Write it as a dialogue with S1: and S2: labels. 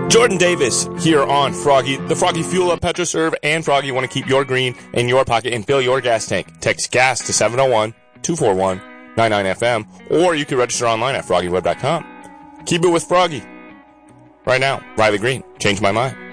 S1: Jordan Davis here on Froggy, the Froggy Fuel Up PetroServe, and Froggy want to keep your green in your pocket and fill your gas tank. Text gas to 701-241-99FM, or you can register online at FroggyWeb.com. Keep it with Froggy. Right now, Riley Green, Change My Mind.